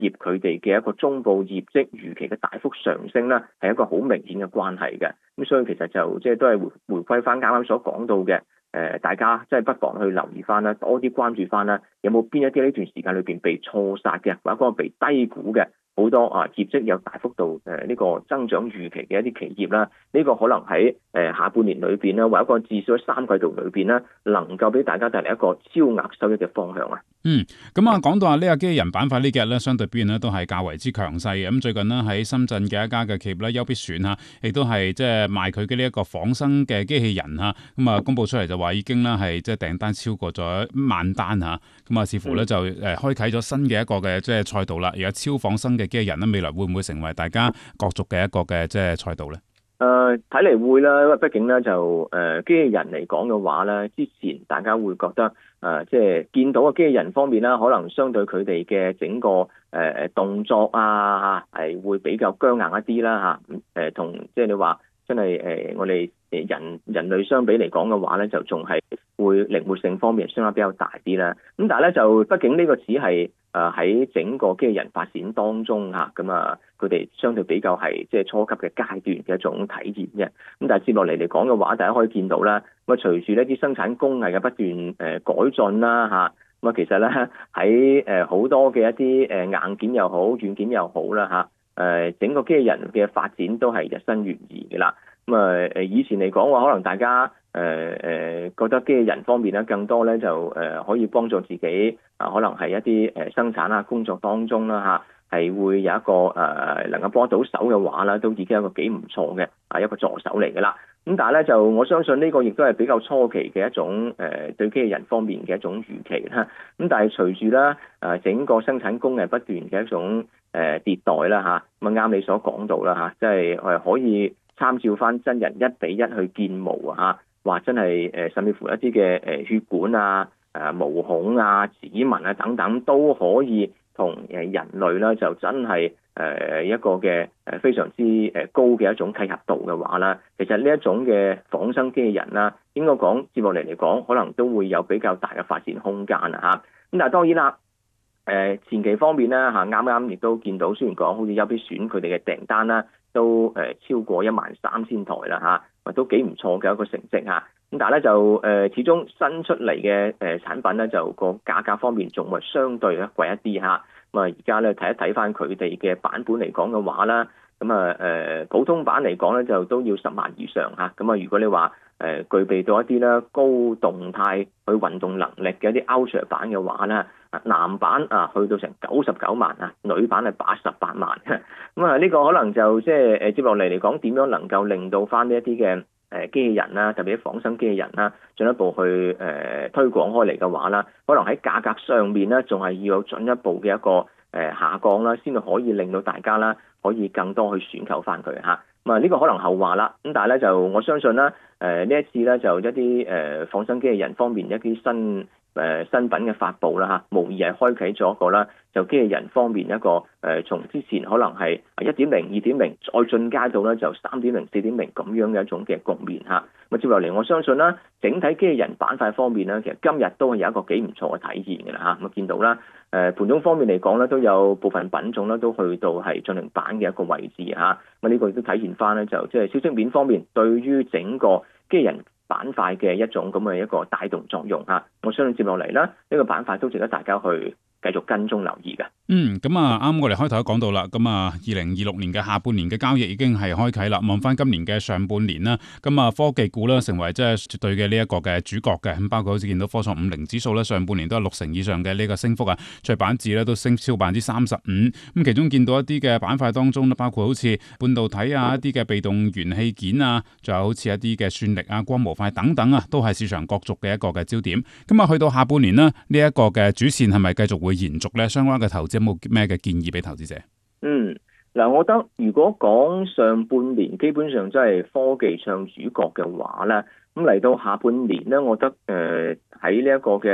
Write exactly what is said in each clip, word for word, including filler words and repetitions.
業佢哋嘅一個中部業績預期嘅大幅上升啦，係一個好明顯嘅關係嘅。咁所以其實就即係都係回回歸翻啱啱所講到嘅，誒、呃、大家即係不妨去留意翻啦，多啲關注翻啦，有冇邊一啲呢段時間裏邊被錯殺嘅，或者嗰個被低估嘅。好多啊業績有大幅度誒呢、呃這個增長預期嘅一啲企業啦，呢、這個可能喺誒、呃、下半年裏邊啦，或者一個至少喺三季度裏邊啦，能夠俾大家帶嚟一個超額收益嘅方向啊。 嗯，咁啊講到話呢個機器人板塊呢幾日咧，相對表現咧都係較為之強勢嘅。咁最近呢，喺深圳嘅一家嘅企業咧，優必選嚇，亦都係即係賣佢嘅呢一個仿生嘅機器人嚇。咁啊公佈出嚟就話已經咧係即係訂單超過咗萬單嚇。咁啊似乎咧就誒開啟咗新嘅一個嘅即係賽道啦。而家超仿生嘅機器人咧，未來會唔會成為大家角逐嘅一個嘅即係賽道咧？ 誒睇嚟會啦，因為畢竟咧就誒、呃、機器人嚟講嘅話咧，之前大家會覺得誒、呃、即係見到嘅機器人方面啦，可能相對佢哋嘅整個誒誒、呃、動作啊係會比較僵硬一啲啦嚇。誒同即係你話真係誒、呃、我哋誒人人類相比嚟講嘅話咧，就仲係會靈活性方面相對比較大啲啦。咁但係咧就畢竟呢個只係誒喺整個機器人發展當中嚇，咁啊佢哋相對比較係即係初級嘅階段嘅一種體驗啫。咁但係接落嚟嚟講嘅話，大家可以見到啦，咁啊隨住呢啲生產工藝嘅不斷誒改進啦嚇，咁啊其實咧喺誒好多嘅一啲誒硬件又好軟件又好啦嚇，誒整個機器人嘅發展都係日新月異嘅啦。咁啊誒以前嚟講話，可能大家誒誒、呃、覺得機器人方面咧，更多咧就誒、呃、可以幫助自己啊、呃，可能係一啲誒生產啊工作當中啦嚇，係、啊、會有一個誒、呃、能夠幫到手嘅話啦，都已經係一個幾唔錯嘅啊一個助手嚟嘅啦。咁但係咧就我相信呢個亦都係比較初期嘅一種誒、呃、對機器人方面嘅一種預期啦。咁、啊、但係隨住咧誒整個生產工藝不斷嘅一種誒、呃、迭代啦嚇，咁啊啱你所講到啦嚇，即係誒可以參照翻真人一比一去建模啊嚇，話真係誒甚至乎一啲嘅誒血管啊、誒毛孔啊、指紋啊等等都可以同誒人類咧就真係誒一個嘅誒非常之誒高嘅一種契合度嘅話啦，其實呢一種嘅仿生機器人啦，應該講接落嚟嚟講，可能都會有比較大嘅發展空間啊嚇。咁但係當然啦，誒前期方面咧嚇，啱啱亦都見到，雖然講好似優必選佢哋嘅訂單啦，都誒超過一萬三千台啦嚇，都幾唔錯嘅一個成績嚇。咁但係咧就誒始終新出嚟嘅誒產品咧，就個價格方面仲係相對咧貴一啲嚇。咁啊而家咧睇一睇翻佢哋嘅版本嚟講嘅話啦，咁啊誒普通版嚟講咧就都要十萬以上嚇。咁啊如果你話誒具備到一啲咧高動態去運動能力嘅一啲 Ultra 版嘅話咧，男版啊去到成九十九萬啊，女版係八十八萬。咁啊呢個可能就即係誒接落嚟嚟講，點樣能夠令到翻呢一啲嘅誒機器人啦，特別啲仿生機器人啦，進一步去誒、呃、推廣開嚟嘅話啦，可能喺價格上面咧，仲係要有進一步嘅一個誒、呃、下降啦，先至可以令到大家啦可以更多去選購翻佢嚇。咁啊呢個可能後話啦，咁但係咧就我相信啦，誒、呃、呢一次咧就一啲誒、呃、仿生機器人方面一啲新誒、呃、新品嘅發布啦嚇，無疑係開啟咗一個啦，就機器人方面一個誒、呃、從之前可能係一點零、二點零再進階到咧就三點零、四點零咁樣嘅一種嘅局面嚇。咁接落嚟我相信啦，整體機器人板塊方面咧，其實今日都係有一個幾唔錯嘅體現嘅啦嚇。咁見到啦，誒盤中方面嚟講咧，都有部分品種咧都去到係進行板嘅一個位置嚇。咁呢個亦都體現翻咧，就即係消息面方面對於整個機器人板塊嘅一種咁嘅一個帶動作用嚇。我相信接落嚟啦，呢、這個板塊都值得大家去繼續跟蹤留意嘅。 嗯，咁啊，啱我哋開頭都講到啦，咁啊，二零二六年嘅下半年嘅交易已經係開啟啦。望翻今年嘅上半年啦，咁啊，科技股啦成為即係絕對嘅呢一個嘅主角嘅，咁包括好似見到科創五零指數咧，上半年都係六成以上嘅呢個升幅啊，創板指咧都升超百分之三十五。咁其中見到一啲嘅板塊當中咧，包括好似半導體啊，一啲嘅被動元器件啊，仲有好似一啲嘅算力啊、光模塊等等啊，都係市場角逐嘅一個嘅焦點。咁啊，去到下半年呢，呢一個嘅主線係咪繼續會延續咧？相關嘅投資有冇咩嘅建議俾投資者？嗯， 嗱，我覺得如果講上半年基本上真係科技唱主角嘅話咧，咁嚟到下半年咧，我覺得誒喺呢一個嘅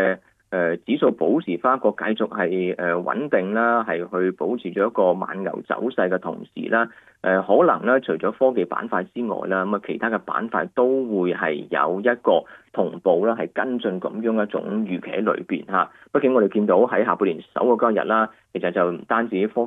誒指數保持翻一個繼續係誒穩定啦，係去保持咗一個慢牛走勢嘅同時啦，誒可能咧除咗科技板塊之外啦，咁啊其他嘅板塊都會係有一個同步啦，係跟進咁樣一種預期喺裏邊嚇。畢竟我哋見到喺下半年首個交易日啦，其實就唔單止科